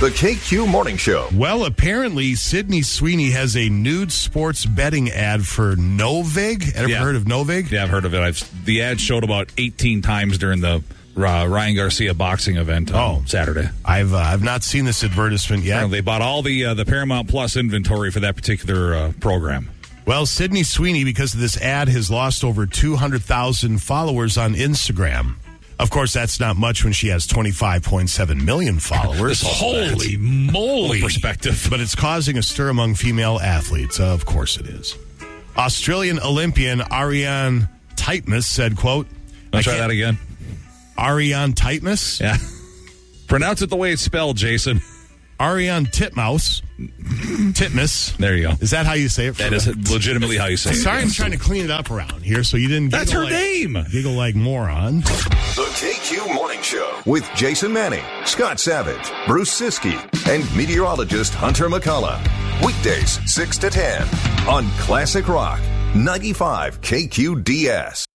The KQ Morning Show. Well, apparently, Sydney Sweeney has a nude sports betting ad for Novig. Ever heard of Novig? Yeah, I've heard of it. The ad showed about 18 times during the Ryan Garcia boxing event on Saturday. I've not seen this advertisement yet. They bought all the Paramount Plus inventory for that particular program. Well, Sydney Sweeney, because of this ad, has lost over 200,000 followers on Instagram. Of course, that's not much when she has 25.7 million followers. Holy moly. Perspective. But it's causing a stir among female athletes. Of course it is. Australian Olympian Ariane Titmus said, quote... Let's try that again. Ariane Titmus? Yeah. Pronounce it the way it's spelled, Jason. Ariane Titmus. Titmus. There you go. Is that how you say it? That is legitimately how you say it. Sorry, I'm trying to clean it up around here so you didn't That's her name. Giggle like moron. The KQ Morning Show with Jason Manning, Scott Savage, Bruce Siskey, and meteorologist Hunter McCullough. Weekdays 6 to 10 on Classic Rock 95 KQDS.